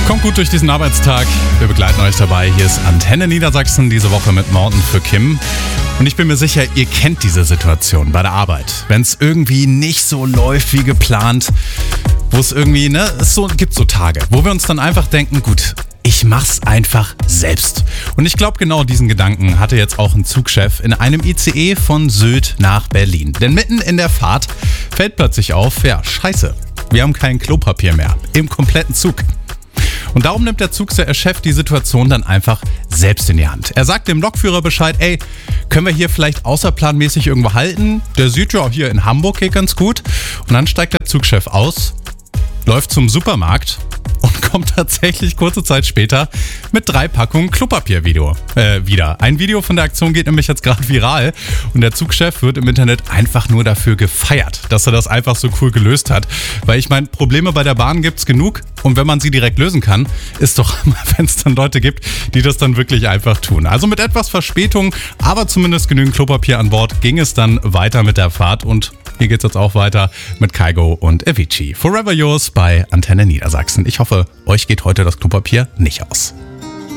Kommt gut durch diesen Arbeitstag. Wir begleiten euch dabei. Hier ist Antenne Niedersachsen, diese Woche mit Morten für Kim. Und ich bin mir sicher, ihr kennt diese Situation bei der Arbeit. Wenn es irgendwie nicht so läuft wie geplant, wo es irgendwie, gibt so Tage, wo wir uns dann einfach denken, gut, ich mach's einfach selbst. Und ich glaube, genau diesen Gedanken hatte jetzt auch ein Zugchef in einem ICE von Sylt nach Berlin. Denn mitten in der Fahrt fällt plötzlich auf, ja, scheiße, wir haben kein Klopapier mehr im kompletten Zug. Und darum nimmt der Zugchef die Situation dann einfach selbst in die Hand. Er sagt dem Lokführer Bescheid, ey, können wir hier vielleicht außerplanmäßig irgendwo halten? Der sieht ja hier in Hamburg geht ganz gut. Und dann steigt der Zugchef aus, läuft zum Supermarkt und kommt tatsächlich kurze Zeit später mit 3 Packungen Klopapier wieder. Ein Video von der Aktion geht nämlich jetzt gerade viral und der Zugchef wird im Internet einfach nur dafür gefeiert, dass er das einfach so cool gelöst hat. Weil ich meine, Probleme bei der Bahn gibt's genug und wenn man sie direkt lösen kann, ist doch immer, wenn es dann Leute gibt, die das dann wirklich einfach tun. Also mit etwas Verspätung, aber zumindest genügend Klopapier an Bord, ging es dann weiter mit der Fahrt und hier geht's jetzt auch weiter mit Kygo und Avicii. Forever Yours bei Antenne Niedersachsen. Ich hoffe, euch geht heute das Klopapier nicht aus.